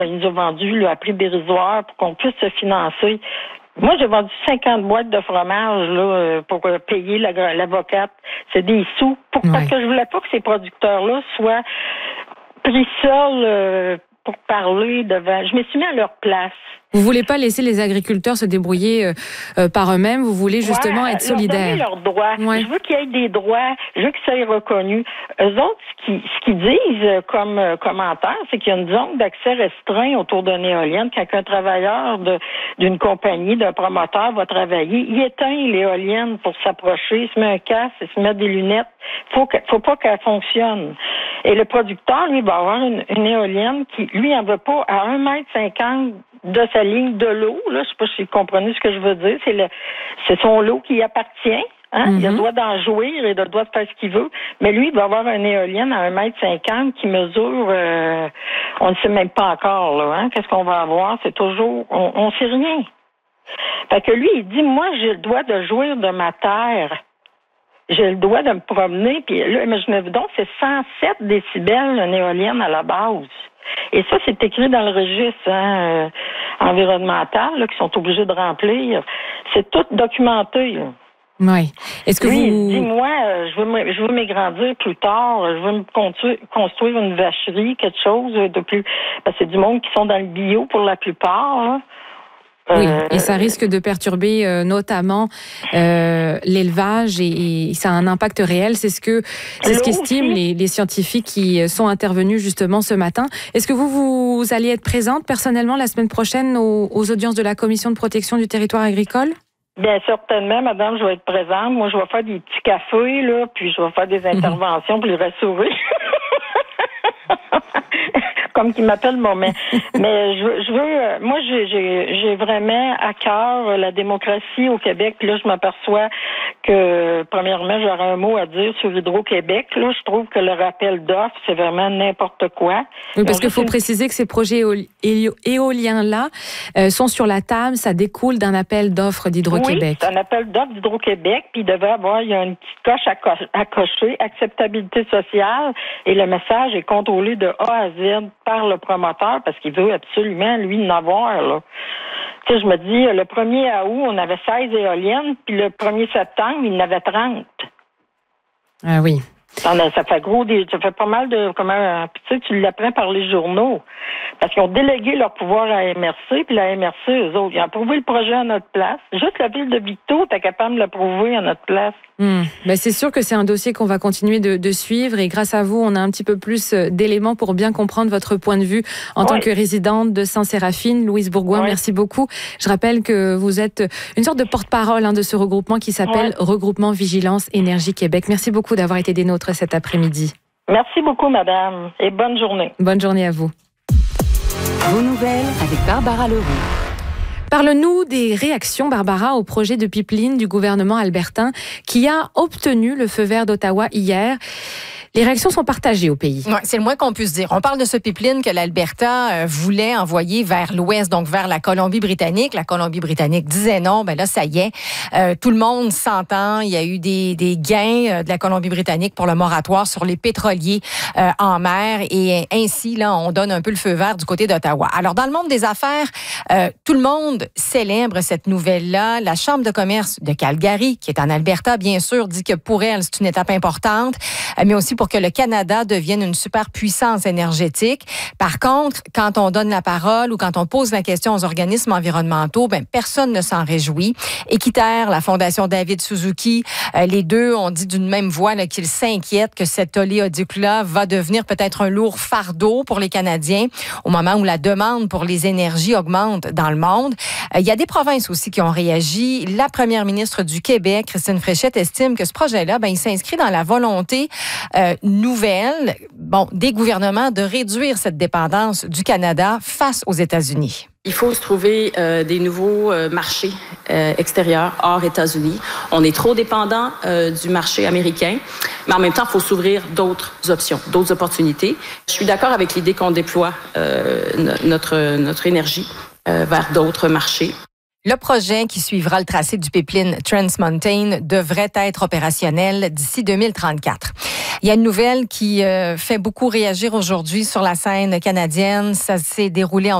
Il nous a vendu là, à prix dérisoire pour qu'on puisse se financer. Moi, j'ai vendu 50 boîtes de fromage là, pour payer l'avocate. C'est des sous. Parce que je voulais pas que ces producteurs-là soient pris seuls pour parler devant. Je me suis mis à leur place. Vous voulez pas laisser les agriculteurs se débrouiller par eux-mêmes, vous voulez justement être solidaires. Leur donner leurs droits. Je veux qu'il y ait des droits, je veux que ça soit reconnu. Eux autres, ce qu'ils disent comme commentaire, c'est qu'il y a une zone d'accès restreint autour d'une éolienne. Quand un travailleur d'une compagnie, d'un promoteur va travailler, il éteint l'éolienne pour s'approcher, il se met un casque, il se met des lunettes. Faut pas qu'elle fonctionne. Et le producteur, lui, va avoir une éolienne qui, lui, en veut pas à 1,50 m de sa ligne de l'eau, là, je sais pas si vous comprenez ce que je veux dire, c'est son lot qui y appartient, hein? Il a le droit d'en jouir et le droit de faire ce qu'il veut, mais lui, il va avoir une éolienne à 1,50 m qui mesure, on ne sait même pas encore, là, hein? Qu'est-ce qu'on va avoir? C'est toujours, on sait rien. Fait que lui, il dit, moi, j'ai le droit de jouir de ma terre. J'ai le droit de me promener, puis là, imaginez-vous donc, c'est 107 décibels, une éolienne à la base. Et ça, c'est écrit dans le registre environnemental là, qu'ils sont obligés de remplir. C'est tout documenté. Là. Oui. Est-ce que lui, il dit, moi, je veux m'agrandir plus tard. Je veux me construire une vacherie, quelque chose de plus... Parce que c'est du monde qui sont dans le bio pour la plupart, là. Oui, et ça risque de perturber notamment l'élevage et ça a un impact réel. C'est ce qu'estiment les scientifiques qui sont intervenus justement ce matin. Est-ce que vous allez être présente personnellement la semaine prochaine aux audiences de la Commission de protection du territoire agricole? Bien certainement, madame, je vais être présente. Moi, je vais faire des petits cafés, là, puis je vais faire des interventions pour les rassurer. Comme qu'il m'appelle mon mais je veux moi j'ai vraiment à cœur la démocratie au Québec. Puis là, je m'aperçois que premièrement, j'aurais un mot à dire sur Hydro-Québec. Là, je trouve que le rappel d'offres, c'est vraiment n'importe quoi. Oui, parce qu'il faut préciser que ces projets éoliens-là sont sur la table, ça découle d'un appel d'offres d'Hydro-Québec. Oui, c'est un appel d'offres d'Hydro-Québec, puis il il y a une petite coche à cocher, acceptabilité sociale, et le message est contrôlé de A à Z par le promoteur parce qu'il veut absolument, lui, en avoir, là. Tu sais, je me dis, le 1er août, on avait 16 éoliennes, puis le 1er septembre, il y en avait 30. Ah oui. Ça fait pas mal de... Puis tu l'apprends par les journaux. Parce qu'ils ont délégué leur pouvoir à la MRC, puis la MRC, eux autres, ils ont approuvé le projet à notre place. Juste la ville de Victo, t'es capable de l'approuver à notre place. Ben c'est sûr que c'est un dossier qu'on va continuer de suivre et grâce à vous, on a un petit peu plus d'éléments pour bien comprendre votre point de vue en tant que résidente de Saint-Séraphine. Louise Bourgoin, merci beaucoup. Je rappelle que vous êtes une sorte de porte-parole de ce regroupement qui s'appelle Regroupement Vigilance Énergie Québec. Merci beaucoup d'avoir été des nôtres cet après-midi. Merci beaucoup, madame, et bonne journée. Bonne journée à vous. Vos nouvelles avec Barbara Leroux. Parle-nous des réactions, Barbara, au projet de pipeline du gouvernement albertain qui a obtenu le feu vert d'Ottawa hier. Les réactions sont partagées au pays. Ouais, c'est le moins qu'on puisse dire. On parle de ce pipeline que l'Alberta voulait envoyer vers l'ouest, donc vers la Colombie-Britannique. La Colombie-Britannique disait non, ben là, ça y est. Tout le monde s'entend. Il y a eu des gains de la Colombie-Britannique pour le moratoire sur les pétroliers en mer. Et ainsi, là, on donne un peu le feu vert du côté d'Ottawa. Alors, dans le monde des affaires, tout le monde célèbre cette nouvelle-là. La Chambre de commerce de Calgary, qui est en Alberta, bien sûr, dit que pour elle, c'est une étape importante, mais aussi pour que le Canada devienne une superpuissance énergétique. Par contre, quand on donne la parole ou quand on pose la question aux organismes environnementaux, ben personne ne s'en réjouit. Équiterre, la Fondation David Suzuki, les deux ont dit d'une même voix là, qu'ils s'inquiètent que cet oléoduc-là va devenir peut-être un lourd fardeau pour les Canadiens au moment où la demande pour les énergies augmente dans le monde. Il y a des provinces aussi qui ont réagi. La première ministre du Québec, Christine Fréchette, estime que ce projet-là, ben, il s'inscrit dans la volonté nouvelle, des gouvernements de réduire cette dépendance du Canada face aux États-Unis. Il faut se trouver des nouveaux marchés extérieurs hors États-Unis. On est trop dépendant du marché américain, mais en même temps, il faut s'ouvrir d'autres options, d'autres opportunités. Je suis d'accord avec l'idée qu'on déploie notre énergie vers d'autres marchés. Le projet qui suivra le tracé du pipeline Trans Mountain devrait être opérationnel d'ici 2034. Il y a une nouvelle qui fait beaucoup réagir aujourd'hui sur la scène canadienne. Ça s'est déroulé en